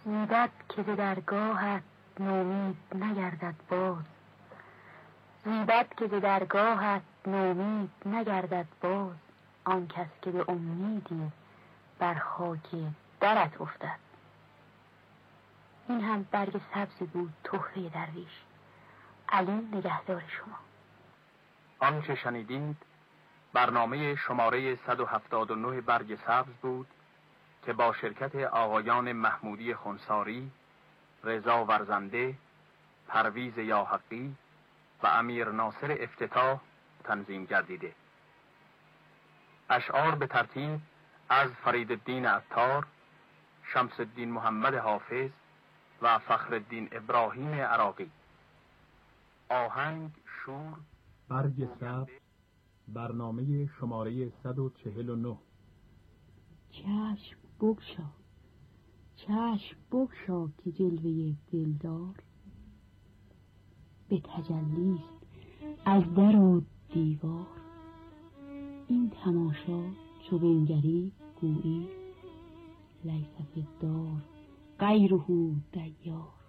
زیبد که ز درگاهت نومید نگردد باز، زیبد که ز درگاهت نومید نگردد باز، آن کس که به امیدی بر خاک درت افتد. این هم برگ سبزی بود تحفه درویش. علی نگهدار شما. آنچه شنیدید برنامه شماره 179 برگ سبز بود که با شرکت آقایان محمودی خنساری، رضا ورزنده، پرویز یاحقی و امیر ناصر افتتاح تنظیم گردیده. اشعار به ترتیب از فریدالدین عطار، شمس الدین محمد حافظ و فخرالدین ابراهیم عراقی. آهنگ شور برگ سبز، برنامه شماره 149. چشم بگشا، چشم بگشا که جلوه دلدار به تجلیست از در و دیوار. این تماشا چو بنگری گویی لیس فی الدار غیره دیار.